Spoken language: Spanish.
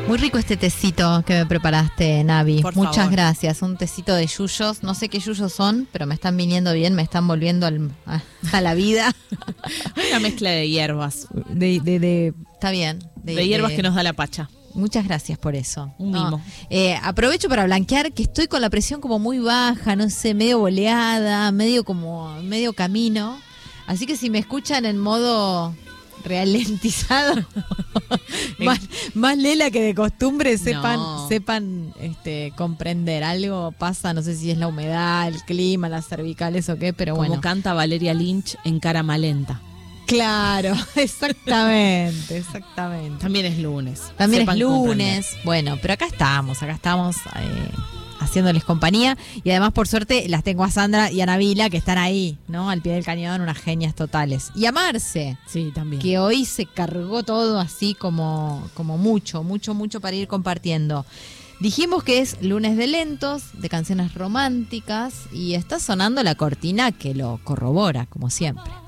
Muy rico este tecito que me preparaste, Navi. Por Muchas favor. gracias. Un tecito de yuyos. No sé qué yuyos son, pero me están viniendo bien, me están volviendo a la vida. Una mezcla de hierbas. Está bien. De hierbas que nos da la pacha. Muchas gracias por eso. Un mimo. Aprovecho para blanquear que estoy con la presión como muy baja, no sé, medio boleada, medio camino. Así que si me escuchan en modo ralentizado, más lela que de costumbre, sepan comprender. Algo pasa, no sé si es la humedad, el clima, las cervicales o qué, pero Como bueno. canta Valeria Lynch en Cara Malenta. Claro, exactamente. También es lunes. También Sepan es lunes. comprender. Bueno, pero acá estamos haciéndoles compañía. Y además, por suerte, las tengo a Sandra y a Nabila, que están ahí, ¿no? Al pie del cañón, unas genias totales. Y a Marce, Sí, también. que hoy se cargó todo así como mucho para ir compartiendo. Dijimos que es lunes de lentos, de canciones románticas, y está sonando la cortina que lo corrobora, como siempre.